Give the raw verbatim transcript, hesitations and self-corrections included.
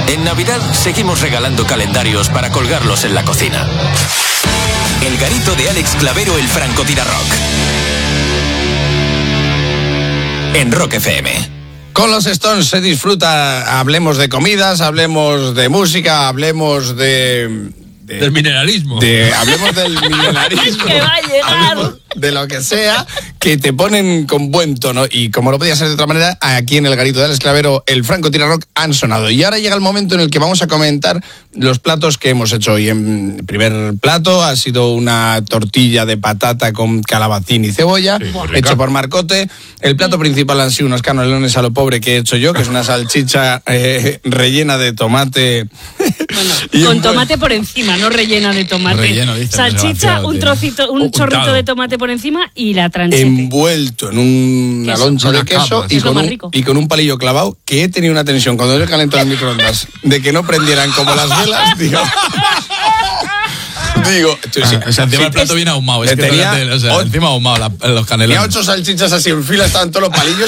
En Navidad seguimos regalando calendarios para colgarlos en la cocina. El garito de Alex Clavero, el francotirarrock. En Rock F M. Con los Stones se disfruta, hablemos de comidas, hablemos de música, hablemos de... de del mineralismo. De, hablemos del mineralismo. Que va a llegar. De lo que sea, que te ponen con buen tono. Y como no podía ser de otra manera, aquí en el garito de Alex Clavero, el francotirarrock han sonado. Y ahora llega el momento en el que vamos a comentar los platos que hemos hecho hoy. En primer plato ha sido una tortilla de patata con calabacín y cebolla, sí, hecho por Marcote. El plato principal han sido unos canelones a lo pobre que he hecho yo, que es una salchicha eh, rellena de tomate. Bueno, con tomate por encima, no rellena de tomate. Relleno, dice, salchicha, un trocito, un Untado. chorrito de tomate por encima y la tranchete. Envuelto en una Queso. loncha de Una queso capa, y es lo con, más un, rico. y con un palillo clavado, que he tenido una tensión cuando yo he calentado las microondas de que no prendieran como las velas, digo. Digo, tú, sí, O sea, encima sí, el plato es- viene ahumado. Es que tenía todo el- o sea, ocho- encima ahumado la- los tenía canelones. ocho salchichas así en fila, estaban todos los palillos